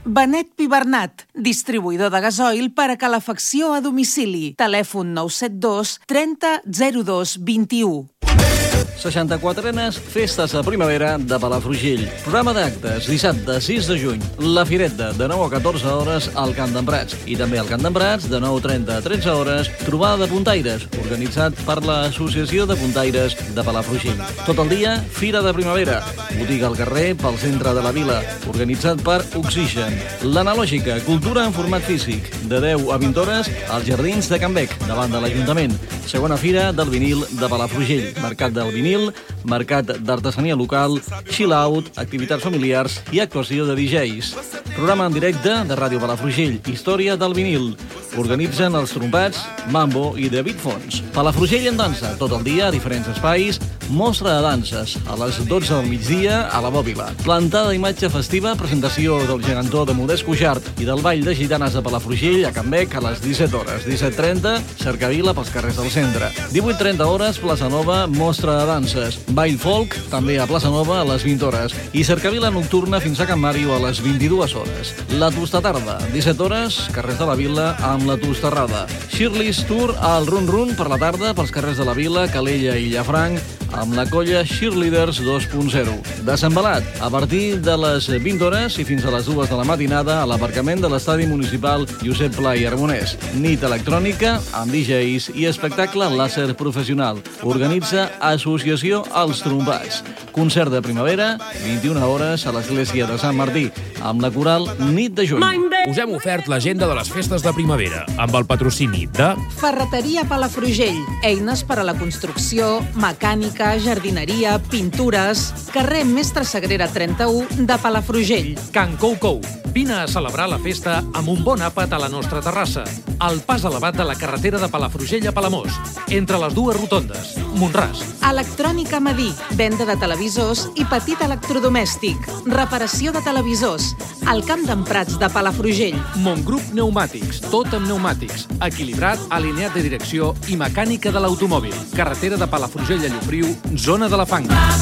Benet Pi Bernat, distribuïdor de gasoil per a calefacció a domicili. Telèfon 972 30 02 21. 64enes Festes de Primavera de Palafrugell. Programa d'actes, dissabte 6 de juny. La Fireta, de 9 a 14 hores al Camp d'en Prats. I també al Camp d'en Prats, de 9:30 a 13 hores, trobada de puntaires, organitzat per l'Associació de Puntaires de Palafrugell. Tot el dia, Fira de Primavera. Botiga al carrer pel centre de la vila, organitzat per Oxigen. L'Analògica, cultura en format físic, de 10 a 20 hores als Jardins de Can Bec, davant de l'Ajuntament. Segona Fira del Vinil de Palafrugell. Mercat del vinil, mercat d'artesania local, chill-out, activitats familiars i actuació de DJs. Programa en directe de Ràdio Palafrugell, Història del vinil. Organitzen els Trompats, Mambo i David Fons. Palafrugell en dansa, tot el dia a diferents espais, mostra de danses, a les 12 del migdia a la Bòbila. Plantada d'imatge festiva, presentació del gegantó de Modest Cuixart i del Ball de Gitanes de Palafrugell a Can Bec a les 17 hores. 17:30, Cercavila pels carrers del centre. 18:30 hores, Plaça Nova, mostra de danses. Ball folk, també a Plaça Nova a les 20 hores. I Cercavila nocturna fins a Can Màrio a les 22 hores. La Tostatarda, 17 hores, carrers de la Vila amb la Tostarrada. Shirley's Tour al Run Run per la tarda pels carrers de la Vila, Calella i Llafranc, amb la colla Cheerleaders 2.0. Desembalat, a partir de les 20 hores i fins a les 2 de la matinada a l'aparcament de l'estadi municipal Josep Pla i Armonès. Nit electrònica amb DJs i espectacle làser professional. Organitza Associació Els Trompats. Concert de primavera, 21 hores a l'església de Sant Martí, amb la coral Nit de Juny. Us hem ofert l'agenda de les festes de primavera, amb el patrocini de Ferreteria Palafrugell. Eines per a la construcció, mecànica, jardineria, pintures. Carrer Mestre Sagrera 31 de Palafrugell. Can Cou Cou. Vine a celebrar la festa amb un bon àpat a la nostra terrassa. Al pas elevat de la carretera de Palafrugell a Palamós, entre les dues rotondes. Montràs. Electrònica Madí. Venda de televisors i petit electrodomèstic. Reparació de televisors. Al Camp d'en Prats de Palafrugell. Montgrup Pneumàtics. Tot amb pneumàtics. Equilibrat, alineat de direcció i mecànica de l'automòbil. Carretera de Palafrugell a Llofriu, zona de la Fanga.